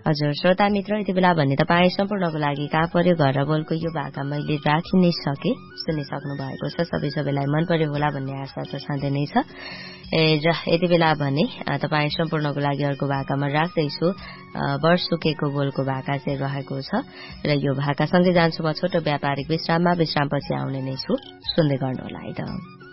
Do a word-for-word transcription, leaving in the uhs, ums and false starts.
हजुर श्रोता मित्र यति बेला भन्ने तपाईँ सम्पूर्णको लागि कहाँ पर्यो घर र बोलको यो भाका मैले राखि नै सके सुनिसक्नु भएको छ सबै सबैलाई मन पर्यो होला भन्ने आशा त छँदै नै छ ए र यति बेला भने तपाईँ सम्पूर्णको लागि अर्को भाकामा राख्दैछु वर्षुकेको बोलको भाका चाहिँ रहेको छ र यो भाका सँगै जान्छु म छोटो व्यापारिक विश्राममा विश्रामपछि आउने नै छु सुन्दै गर्नुहोला है त